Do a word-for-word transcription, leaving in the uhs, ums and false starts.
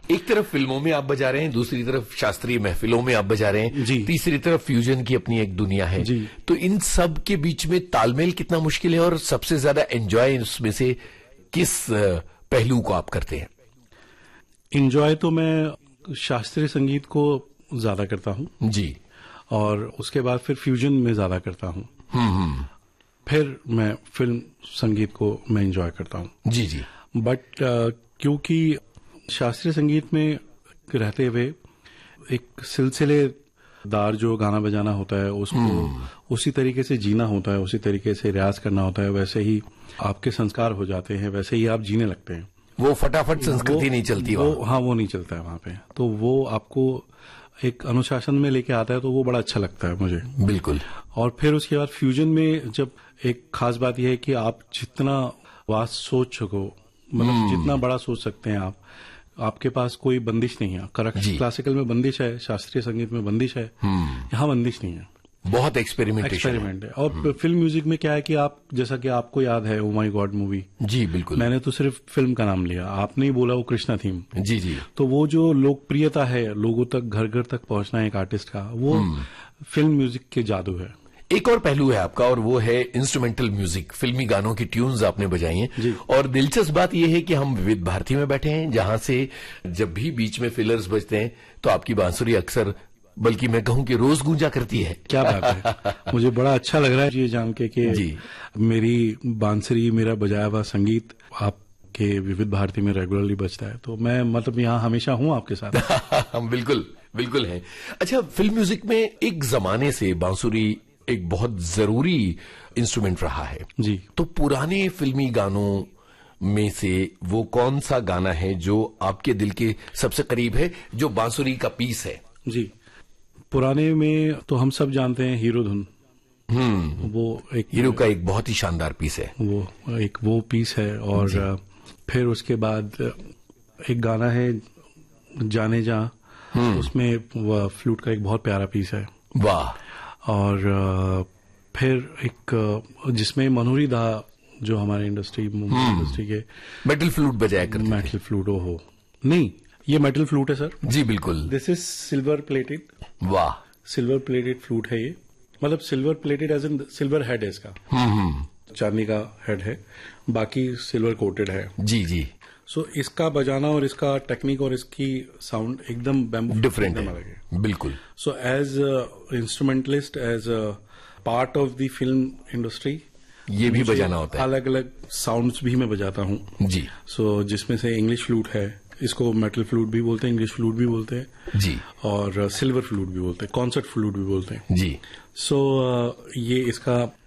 एक तरफ फिल्मों में आप बजा रहे हैं, दूसरी तरफ शास्त्रीय महफिलों में आप बजा रहे हैं, जी। तीसरी तरफ फ्यूजन की अपनी एक दुनिया है जी। तो इन सब के बीच में तालमेल कितना मुश्किल है और सबसे ज्यादा एंजॉय उसमें से किस पहलू को आप करते हैं? एंजॉय तो मैं शास्त्रीय संगीत को ज्यादा करता हूं जी, और उसके बाद फिर फ्यूजन में ज्यादा करता हूं, हम्म फिर मैं फिल्म संगीत को मैं एंजॉय करता हूं। जी जी। बट uh, क्योंकि शास्त्रीय संगीत में रहते हुए एक सिलसिलेदार जो गाना बजाना होता है उसको उसी तरीके से जीना होता है, उसी तरीके से रियाज करना होता है, वैसे ही आपके संस्कार हो जाते हैं, वैसे ही आप जीने लगते हैं। वो फटाफट संस्कृति नहीं चलती वो, वहां। हाँ, वो नहीं चलता है वहां पे, तो वो आपको एक अनुशासन में लेके आता है, तो वो बड़ा अच्छा लगता है मुझे। बिल्कुल। और फिर उसके बाद फ्यूजन में जब एक खास बात यह है कि आप जितना वास्ट सोच सको, मतलब जितना बड़ा सोच सकते हैं आप, आपके पास कोई बंदिश नहीं है। करेक्ट, क्लासिकल में बंदिश है, शास्त्रीय संगीत में बंदिश है, यहाँ बंदिश नहीं है। बहुत एक्सपेरिमेंटेशन एक्सपेरिमेंट है। और फिल्म म्यूजिक में क्या है कि आप, जैसा कि आपको याद है ओ माय गॉड मूवी, जी बिल्कुल, मैंने तो सिर्फ फिल्म का नाम लिया, आपने ही बोला वो कृष्णा थीम। जी जी। तो वो जो लोकप्रियता है, लोगों तक, घर घर तक पहुंचना एक आर्टिस्ट का, वो फिल्म म्यूजिक के जादू है। एक और पहलू है आपका और वो है इंस्ट्रूमेंटल म्यूजिक, फिल्मी गानों की ट्यून्स आपने बजाई हैं। और दिलचस्प बात यह है कि हम विविध भारती में बैठे हैं, जहां से जब भी बीच में फिलर्स बजते हैं तो आपकी बांसुरी अक्सर, बल्कि मैं कहूं कि रोज गूंजा करती है। क्या बात है, मुझे बड़ा अच्छा लग रहा है ये जान के कि जी, मेरी बांसुरी, मेरा बजाया हुआ संगीत आपके विविध भारती में रेगुलरली बजता है, तो मैं मतलब यहाँ हमेशा हूँ आपके साथ। हम बिल्कुल बिल्कुल हैं। अच्छा, फिल्म म्यूजिक में एक जमाने से बांसुरी एक बहुत जरूरी इंस्ट्रूमेंट रहा है जी। तो पुराने फिल्मी गानों में से वो कौन सा गाना है जो आपके दिल के सबसे करीब है, जो बांसुरी का पीस है? जी, पुराने में तो हम सब जानते हैं हीरो धुन। हम्म वो एक हीरो का एक बहुत ही शानदार पीस है, वो एक वो पीस है। और फिर उसके बाद एक गाना है जाने जा, उसमें वो फ्लूट का एक बहुत प्यारा पीस है। वाह। और फिर एक जिसमें मनोहरी दा, जो हमारे इंडस्ट्री मुंबई इंडस्ट्री के मेटल फ्लूट बजाया करते थे। मेटल फ्लूट हो नहीं, ये मेटल फ्लूट है सर। जी बिल्कुल। This is silver plated. वाह। सिल्वर प्लेटेड फ्लूट है ये, मतलब silver plated as in silver head है इसका, चांदी का हेड है, बाकी सिल्वर कोटेड है। जी जी। सो so, इसका बजाना और इसका टेक्निक और इसकी साउंड एकदम बैम्बू डिफरेंट है। बिल्कुल। So as instrumentalist, as part of the film industry, ये भी बजाना होता है। अलग अलग साउंड्स भी मैं बजाता हूँ जी। सो so, जिसमें से इंग्लिश फ्लूट है, इसको मेटल फ्लूट भी बोलते हैं, इंग्लिश फ्लूट भी बोलते हैं जी, और सिल्वर फ्लूट भी बोलते हैं, कॉन्सर्ट फ्लूट भी बोलते हैं जी। सो so, uh, ये इसका